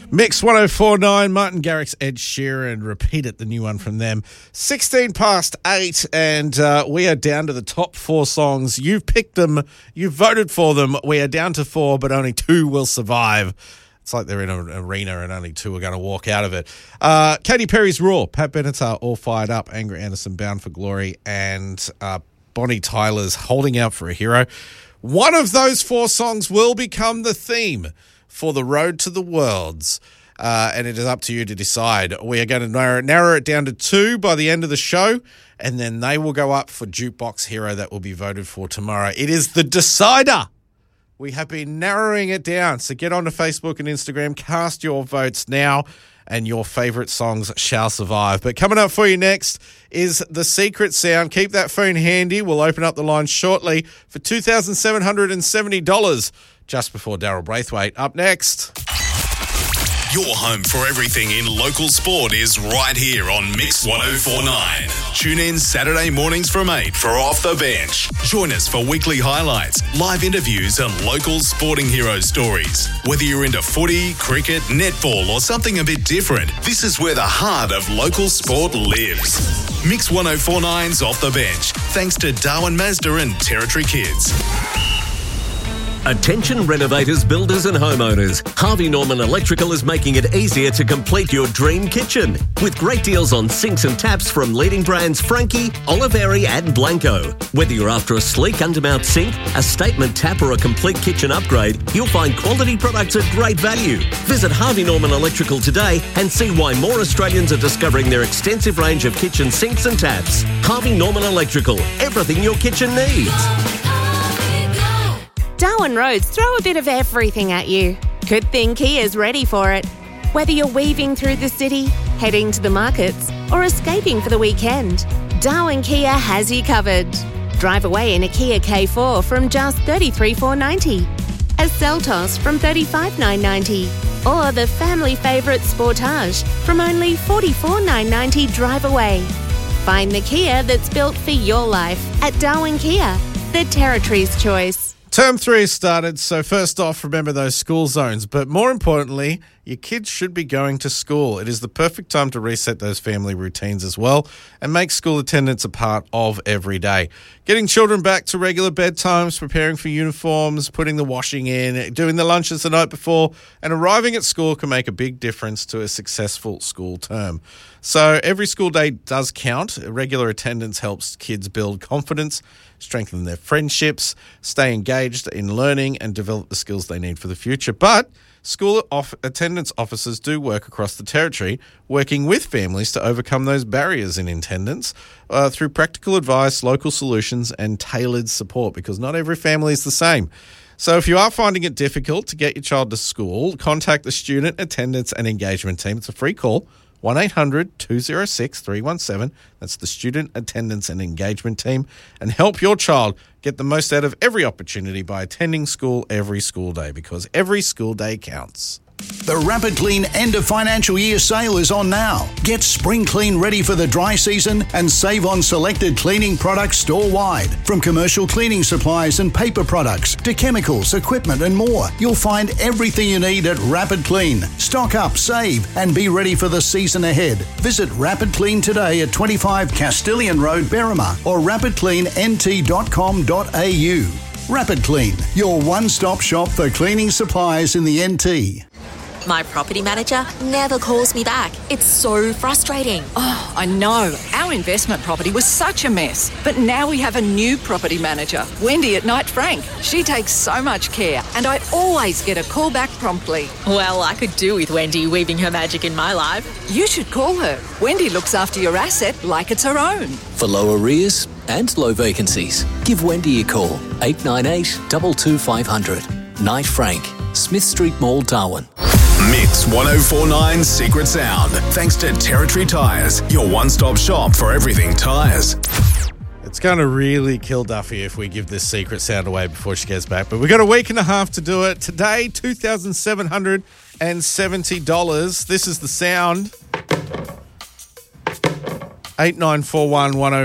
Mix 104.9, Martin Garrix, Ed Sheeran, Repeat It, the new one from them. 16 past 8, and we are down to the top 4 songs. You've picked them, you've voted for them. We are down to 4, but only 2 will survive. It's like they're in an arena and only 2 are going to walk out of it. Katy Perry's Raw, Pat Benatar, All Fired Up, Angry Anderson, Bound for Glory, and Bonnie Tyler's Holding Out for a Hero. One of those 4 songs will become the theme for the Road to the Worlds, and it is up to you to decide. We are going to narrow it down to 2 by the end of the show, and then they will go up for Jukebox Hero that will be voted for tomorrow. It is the decider. We have been narrowing it down, so get onto Facebook and Instagram, cast your votes now, and your favourite songs shall survive. But coming up for you next is The Secret Sound. Keep that phone handy. We'll open up the line shortly for $2,770 just before Daryl Braithwaite. Up next. Your home for everything in local sport is right here on Mix 104.9. Tune in Saturday mornings from 8 for Off the Bench. Join us for weekly highlights, live interviews and local sporting hero stories. Whether you're into footy, cricket, netball or something a bit different, this is where the heart of local sport lives. Mix 104.9's Off the Bench, thanks to Darwin Mazda and Territory Kids. Attention renovators, builders and homeowners. Harvey Norman Electrical is making it easier to complete your dream kitchen. With great deals on sinks and taps from leading brands Frankie, Oliveri and Blanco. Whether you're after a sleek undermount sink, a statement tap or a complete kitchen upgrade, you'll find quality products at great value. Visit Harvey Norman Electrical today and see why more Australians are discovering their extensive range of kitchen sinks and taps. Harvey Norman Electrical, everything your kitchen needs. Darwin Roads throw a bit of everything at you. Good thing Kia's ready for it. Whether you're weaving through the city, heading to the markets, or escaping for the weekend, Darwin Kia has you covered. Drive away in a Kia K4 from just $33,490, a Seltos from $35,990, or the family favourite Sportage from only $44,990 drive away. Find the Kia that's built for your life at Darwin Kia, the Territory's choice. Term 3 has started, so first off, remember those school zones. But more importantly, your kids should be going to school. It is the perfect time to reset those family routines as well and make school attendance a part of every day. Getting children back to regular bedtimes, preparing for uniforms, putting the washing in, doing the lunches the night before, and arriving at school can make a big difference to a successful school term. So every school day does count. Regular attendance helps kids build confidence, strengthen their friendships, stay engaged in learning and develop the skills they need for the future. But school attendance officers do work across the Territory, working with families to overcome those barriers in attendance through practical advice, local solutions and tailored support, because not every family is the same. So if you are finding it difficult to get your child to school, contact the Student Attendance and Engagement Team. It's a free call. 1-800-206-317. That's the Student Attendance and Engagement Team. And help your child get the most out of every opportunity by attending school every school day, because every school day counts. The Rapid Clean end of financial year sale is on now. Get spring clean ready for the dry season and save on selected cleaning products store-wide. From commercial cleaning supplies and paper products to chemicals, equipment and more, you'll find everything you need at Rapid Clean. Stock up, save and be ready for the season ahead. Visit Rapid Clean today at 25 Castilian Road, Berrima or rapidcleannt.com.au. Rapid Clean, your one-stop shop for cleaning supplies in the NT. My property manager never calls me back. It's so frustrating. Oh, I know. Our investment property was such a mess. But now we have a new property manager, Wendy at Knight Frank. She takes so much care and I always get a call back promptly. Well, I could do with Wendy weaving her magic in my life. You should call her. Wendy looks after your asset like it's her own. For low arrears and low vacancies, give Wendy a call. 898 22500. Knight Frank, Smith Street Mall, Darwin. Mix 104.9 Secret Sound. Thanks to Territory Tyres, your one-stop shop for everything tyres. It's going to really kill Duffy if we give this Secret Sound away before she gets back. But we've got a week and a half to do it. Today, $2,770. This is the sound. 8941